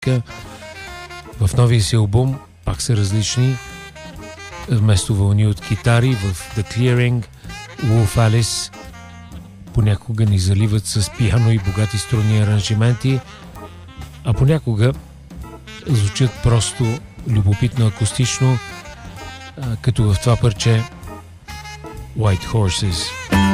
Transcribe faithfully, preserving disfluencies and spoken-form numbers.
В новия си албум пак са различни. Вместо вълни от китари в The Clearing, Wolf Alice понякога ни заливат с пиано и богати струнни аранжименти, а понякога звучат просто любопитно акустично, като в това парче White Horses.